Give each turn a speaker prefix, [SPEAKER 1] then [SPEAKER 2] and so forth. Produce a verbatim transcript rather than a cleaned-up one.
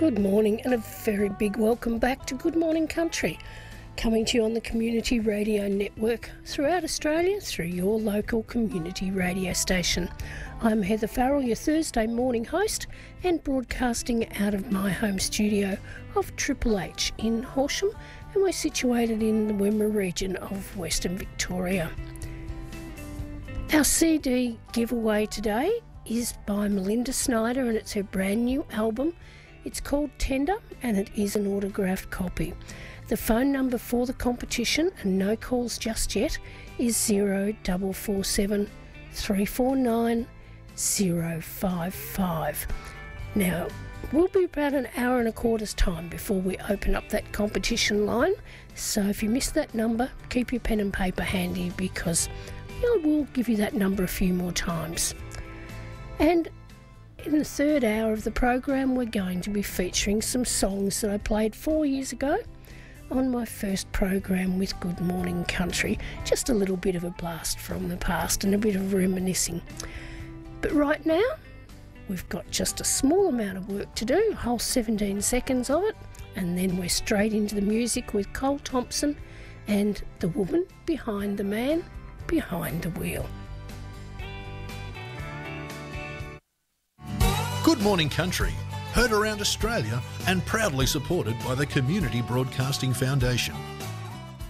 [SPEAKER 1] Good morning and a very big welcome back to Good Morning Country, coming to you on the Community Radio Network throughout Australia through your local community radio station. I'm Heather Farrell, your Thursday morning host, and broadcasting out of my home studio of Triple H in Horsham, and we're situated in the Wimmera region of Western Victoria. Our C D giveaway today is by Melinda Snyder, and it's her brand new album. It's called Tender, and it is an autographed copy. The phone number for the competition, and no calls just yet, is zero four four seven, three four nine, zero five five. Now, we'll be about an hour and a quarter's time before we open up that competition line, so if you miss that number, keep your pen and paper handy, because I will give you that number a few more times. And in the third hour of the program, we're going to be featuring some songs that I played four years ago on my first program with Good Morning Country. Just a little bit of a blast from the past and a bit of reminiscing. But right now, we've got just a small amount of work to do, a whole seventeen seconds of it, and then we're straight into the music with Cole Thompson and The Woman Behind the Man Behind the Wheel.
[SPEAKER 2] Good Morning Country, heard around Australia and proudly supported by the Community Broadcasting Foundation.